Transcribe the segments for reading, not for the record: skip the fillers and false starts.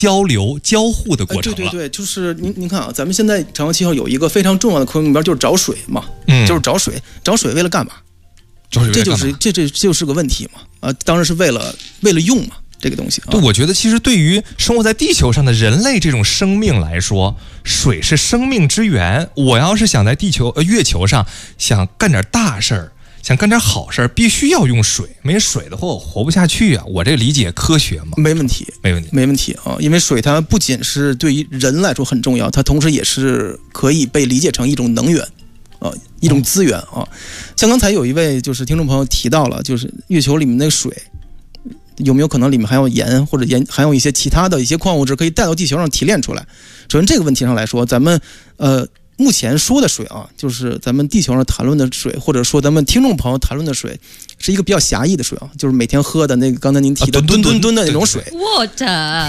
交流交互的过程了。 对对对，就是您看啊，咱们现在长江7号有一个非常重要的科研目标，就是找水嘛，就是找水。找水为了干嘛？这就是个问题嘛。当然是为了用嘛。这个东西对，我觉得其实对于生活在地球上的人类这种生命来说，水是生命之源。我要是想在月球上想干点大事儿，想干点好事儿，必须要用水。没水的话，我活不下去啊！我这理解科学嘛？ 没问题啊！因为水它不仅是对于人来说很重要，它同时也是可以被理解成一种能源啊，一种资源啊。像刚才有一位就是听众朋友提到了，就是月球里面那个水。有没有可能里面含有盐，或者含有一些其他的一些矿物质，可以带到地球上提炼出来？首先这个问题上来说，咱们目前说的水啊，就是咱们地球上谈论的水，或者说咱们听众朋友谈论的水，是一个比较狭义的水啊，就是每天喝的那个刚才您提的吨的那种水。 我的，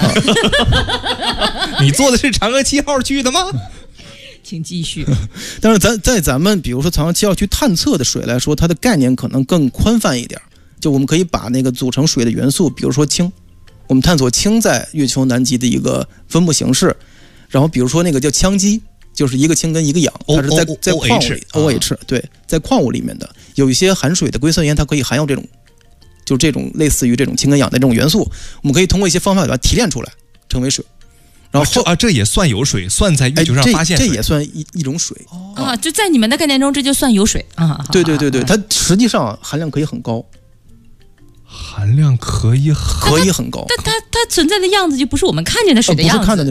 你坐的是嫦娥7号去的吗？ 请继续。 但是在咱们比如说嫦娥7号去探测的水来说，它的概念可能更宽泛一点。就我们可以把那个组成水的元素，比如说氢，我们探索氢在月球南极的一个分布形式。然后比如说那个叫羟基，就是一个氢跟一个氧，它是在矿物里 OH 对，在矿物里面的有一些含水的硅酸盐，它可以含有这种类似于这种氢跟氧的这种元素，我们可以通过一些方法把它提炼出来，成为水。然后这也算有水，算在月球上发现水， 这也算一种水就在你们的概念中，这就算有水啊。 对，它实际上含量可以很高。 含量可以很高， 但它存在的样子就不是我们看见的水的样子， 不是看的那